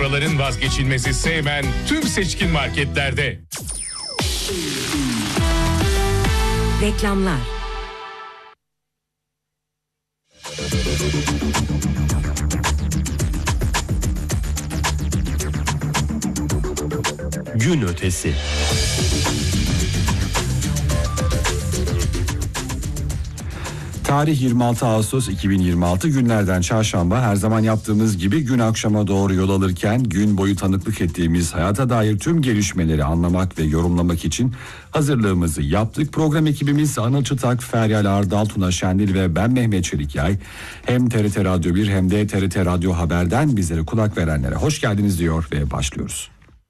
Buraların vazgeçilmezi Seymen tüm seçkin marketlerde. Reklamlar. Gün ötesi. Tarih 26 Ağustos 2026 günlerden çarşamba. Her zaman yaptığımız gibi gün akşama doğru yol alırken gün boyu tanıklık ettiğimiz hayata dair tüm gelişmeleri anlamak ve yorumlamak için hazırlığımızı yaptık. Program ekibimiz Anıl Çıtak, Feryal Ardal, Tuna Şendil ve ben Mehmet Çelikyay. Hem TRT Radyo 1 hem de TRT Radyo Haber'den bizlere kulak verenlere hoş geldiniz diyor ve başlıyoruz.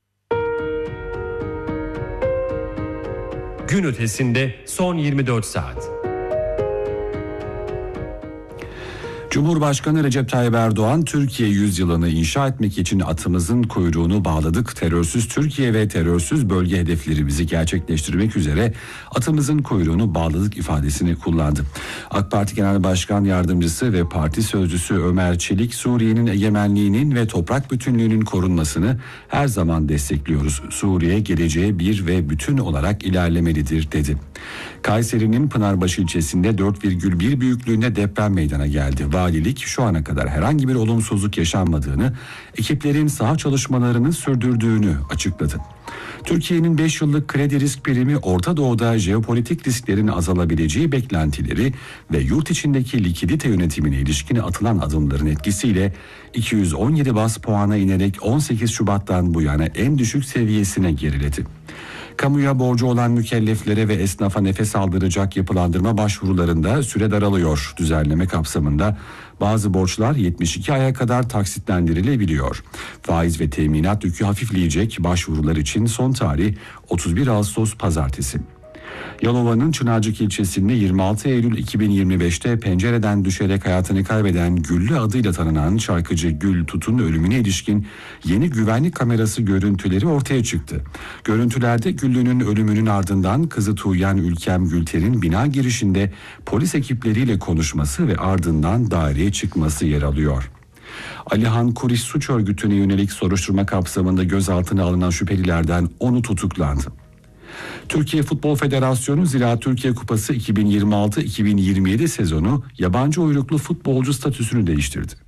Gün ötesinde son 24 saat. Cumhurbaşkanı Recep Tayyip Erdoğan, Türkiye yüzyılını inşa etmek için atımızın kuyruğunu bağladık. Terörsüz Türkiye ve terörsüz bölge hedeflerimizi gerçekleştirmek üzere atımızın kuyruğunu bağladık ifadesini kullandı. AK Parti Genel Başkan Yardımcısı ve Parti Sözcüsü Ömer Çelik, Suriye'nin egemenliğinin ve toprak bütünlüğünün korunmasını her zaman destekliyoruz. Suriye geleceğe bir ve bütün olarak ilerlemelidir dedi. Kayseri'nin Pınarbaşı ilçesinde 4,1 büyüklüğünde deprem meydana geldi. Valilik şu ana kadar herhangi bir olumsuzluk yaşanmadığını, ekiplerin saha çalışmalarını sürdürdüğünü açıkladı. Türkiye'nin 5 yıllık kredi risk primi Orta Doğu'da jeopolitik risklerin azalabileceği beklentileri ve yurt içindeki likidite yönetimine ilişkin atılan adımların etkisiyle 217 baz puana inerek 18 Şubat'tan bu yana en düşük seviyesine geriledi. Kamuya borcu olan mükelleflere ve esnafa nefes aldıracak yapılandırma başvurularında süre daralıyor. Düzenleme kapsamında bazı borçlar 72 aya kadar taksitlendirilebiliyor. Faiz ve teminat yükü hafifleyecek. Başvurular için son tarih 31 Ağustos Pazartesi. Yalova'nın Çınarcık ilçesinde 26 Eylül 2025'te pencereden düşerek hayatını kaybeden Güllü adıyla tanınan şarkıcı Gül Tut'un ölümüne ilişkin yeni güvenlik kamerası görüntüleri ortaya çıktı. Görüntülerde Güllü'nün ölümünün ardından kızı Tuğyan Ülkem Gülter'in bina girişinde polis ekipleriyle konuşması ve ardından daireye çıkması yer alıyor. Alihan Kuris suç örgütüne yönelik soruşturma kapsamında gözaltına alınan şüphelilerden 10'u tutuklandı. Türkiye Futbol Federasyonu Ziraat Türkiye Kupası 2026-2027 sezonu yabancı uyruklu futbolcu statüsünü değiştirdi.